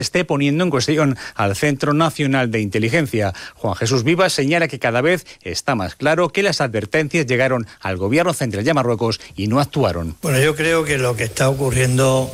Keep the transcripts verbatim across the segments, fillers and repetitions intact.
esté poniendo en cuestión al Centro Nacional de Inteligencia. Juan Jesús Vivas señala que cada vez está más claro que las advertencias llegaron al gobierno central y a Marruecos y no actuaron. Bueno, yo creo que lo que está ocurriendo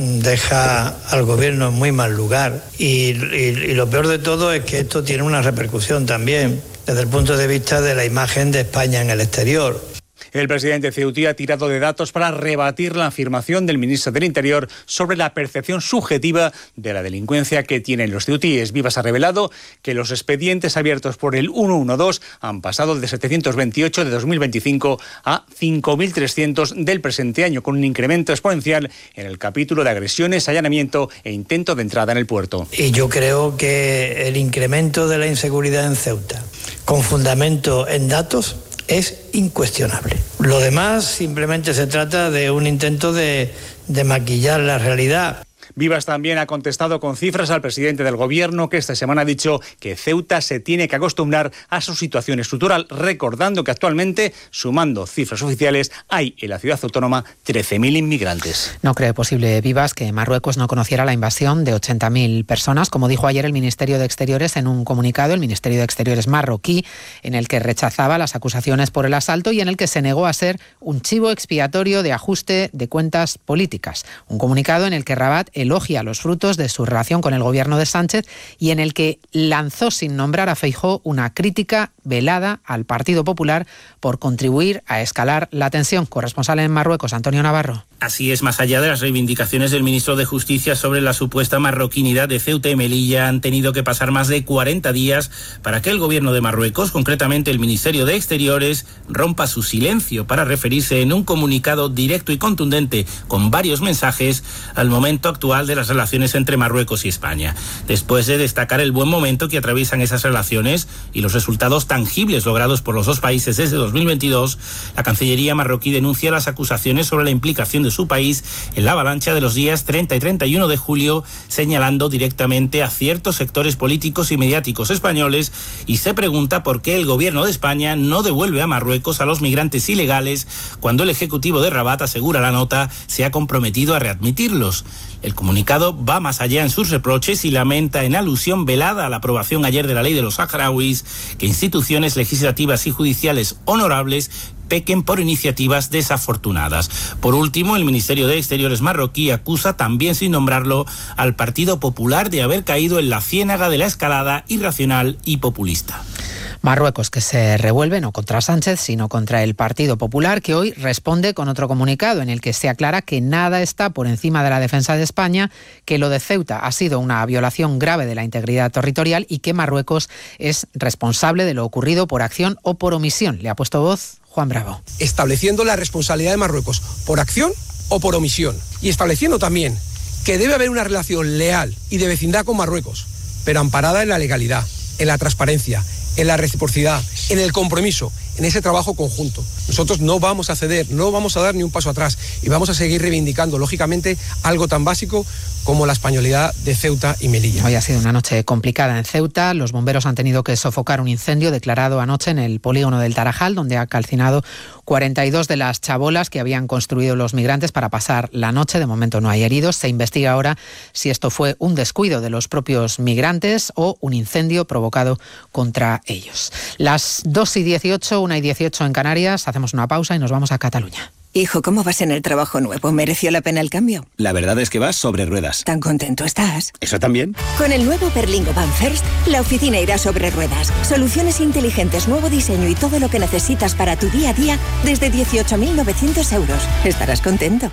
deja al gobierno en muy mal lugar y, y, y lo peor de todo es que esto tiene una repercusión también desde el punto de vista de la imagen de España en el exterior. El presidente ceutí ha tirado de datos para rebatir la afirmación del ministro del Interior sobre la percepción subjetiva de la delincuencia que tienen los ceutíes. Vivas ha revelado que los expedientes abiertos por el ciento doce han pasado de setecientos veintiocho de dos mil veinticinco a cinco mil trescientos del presente año, con un incremento exponencial en el capítulo de agresiones, allanamiento e intento de entrada en el puerto. Y yo creo que el incremento de la inseguridad en Ceuta, con fundamento en datos, es incuestionable. Lo demás simplemente se trata de un intento de, de maquillar la realidad. Vivas también ha contestado con cifras al presidente del gobierno, que esta semana ha dicho que Ceuta se tiene que acostumbrar a su situación estructural, recordando que actualmente, sumando cifras oficiales, hay en la ciudad autónoma trece mil inmigrantes. No cree posible Vivas que Marruecos no conociera la invasión de ochenta mil personas, como dijo ayer el Ministerio de Exteriores en un comunicado, el Ministerio de Exteriores marroquí, en el que rechazaba las acusaciones por el asalto y en el que se negó a ser un chivo expiatorio de ajuste de cuentas políticas. Un comunicado en el que Rabat elogia los frutos de su relación con el gobierno de Sánchez y en el que lanzó sin nombrar a Feijóo una crítica velada al Partido Popular por contribuir a escalar la tensión. Corresponsal en Marruecos, Antonio Navarro. Así es, más allá de las reivindicaciones del ministro de Justicia sobre la supuesta marroquinidad de Ceuta y Melilla, han tenido que pasar más de cuarenta días para que el gobierno de Marruecos, concretamente el Ministerio de Exteriores, rompa su silencio para referirse en un comunicado directo y contundente con varios mensajes al momento actual de las relaciones entre Marruecos y España. Después de destacar el buen momento que atraviesan esas relaciones y los resultados tangibles logrados por los dos países desde dos mil veintidós, la Cancillería marroquí denuncia las acusaciones sobre la implicación de su país en la avalancha de los días treinta y treinta y uno de julio, señalando directamente a ciertos sectores políticos y mediáticos españoles, y se pregunta por qué el gobierno de España no devuelve a Marruecos a los migrantes ilegales cuando el Ejecutivo de Rabat, asegura la nota, se ha comprometido a readmitirlos. El comunicado va más allá en sus reproches y lamenta, en alusión velada a la aprobación ayer de la ley de los saharauis, que instituciones legislativas y judiciales honorables pequen por iniciativas desafortunadas. Por último, el Ministerio de Exteriores marroquí acusa, también sin nombrarlo, al Partido Popular de haber caído en la ciénaga de la escalada irracional y populista. Marruecos, que se revuelve no contra Sánchez, sino contra el Partido Popular, que hoy responde con otro comunicado en el que se aclara que nada está por encima de la defensa de España, que lo de Ceuta ha sido una violación grave de la integridad territorial y que Marruecos es responsable de lo ocurrido por acción o por omisión. Le ha puesto voz Juan Bravo. Estableciendo la responsabilidad de Marruecos por acción o por omisión. Y estableciendo también que debe haber una relación leal y de vecindad con Marruecos, pero amparada en la legalidad, en la transparencia, en la reciprocidad, en el compromiso, en ese trabajo conjunto. Nosotros no vamos a ceder, no vamos a dar ni un paso atrás y vamos a seguir reivindicando, lógicamente, algo tan básico como la españolidad de Ceuta y Melilla. Hoy ha sido una noche complicada en Ceuta. Los bomberos han tenido que sofocar un incendio declarado anoche en el polígono del Tarajal, donde ha calcinado cuarenta y dos de las chabolas que habían construido los migrantes para pasar la noche. De momento no hay heridos. Se investiga ahora si esto fue un descuido de los propios migrantes o un incendio provocado contra ellos. Las dos y dieciocho, una y dieciocho en Canarias. Hacemos una pausa y nos vamos a Cataluña. Hijo, ¿cómo vas en el trabajo nuevo? ¿Mereció la pena el cambio? La verdad es que vas sobre ruedas. ¿Tan contento estás? ¿Eso también? Con el nuevo Berlingo Van First, la oficina irá sobre ruedas. Soluciones inteligentes, nuevo diseño y todo lo que necesitas para tu día a día desde dieciocho mil novecientos euros. Estarás contento.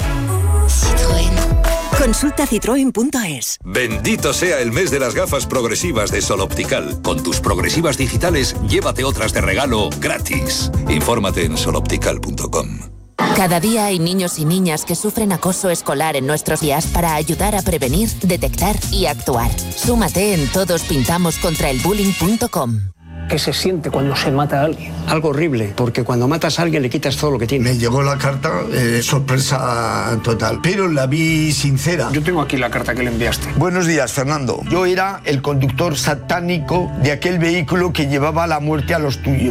Citroën. Consulta citroen punto es. Bendito sea el mes de las gafas progresivas de Sol Optical. Con tus progresivas digitales, llévate otras de regalo gratis. Infórmate en sol optical punto com. Cada día hay niños y niñas que sufren acoso escolar en nuestros días. Para ayudar a prevenir, detectar y actuar. Súmate en todos pintamos contra el bullying punto com. ¿Qué se siente cuando se mata a alguien? Algo horrible, porque cuando matas a alguien le quitas todo lo que tiene. Me llegó la carta, eh, sorpresa total, pero la vi sincera. Yo tengo aquí la carta que le enviaste. Buenos días, Fernando. Yo era el conductor satánico de aquel vehículo que llevaba la muerte a los tuyos.